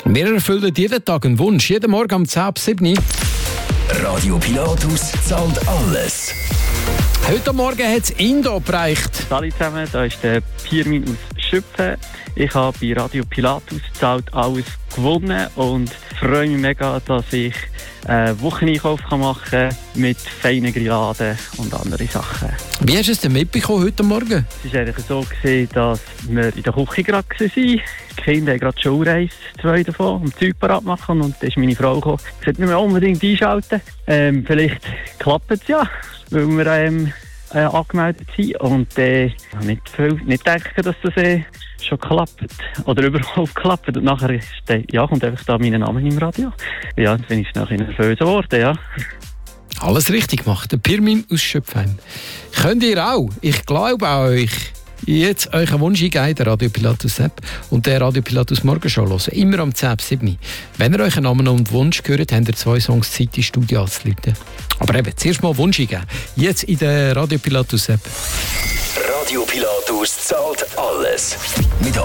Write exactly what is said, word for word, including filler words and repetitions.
Wir erfüllen jeden Tag einen Wunsch, jeden Morgen um zehn ab sieben. Radio Pilatus zahlt alles. Heute Morgen hat es Indo bereicht. Hallo zusammen, da ist der Pirmin aus Schüpfen. Ich habe bei Radio Pilatus zahlt alles gewonnen und freue mich mega, dass ich einen Wocheneinkauf machen kann mit feinen Grilladen und anderen Sachen. Wie hast du es denn mitbekommen heute Morgen? Es war eigentlich so, dass wir in der Küche gerade waren. Die Kinder haben gerade Schulreise, zwei davon, um Zeug parat machen. Und dann ist meine Frau gekommen und gesagt, wir müssen unbedingt einschalten. Ähm, vielleicht klappt es ja, weil wir ähm, äh, angemeldet sind. Und äh, ich habe nicht, viel, nicht gedacht, dass das äh, schon klappt. Oder überhaupt klappt. Und nachher ist, äh, ja, kommt einfach da mein Name im Radio. Ja, dann bin ich nachher nervös geworden, ja. Alles richtig gemacht. Der Pirmin aus Schöpfheim. Könnt ihr auch? Ich glaube an euch. Jetzt euch einen Wunsch eingeben, der Radio Pilatus App und der Radio Pilatus Morgenshow hören. Immer am zehn ab sieben. Wenn ihr euch einen Namen und Wunsch hört, habt ihr zwei Songs Zeit, in Studio anzuleiten. Aber eben, zuerst mal Wunsch eingeben. Jetzt in der Radio Pilatus App. Radio Pilatus zahlt alles. Mit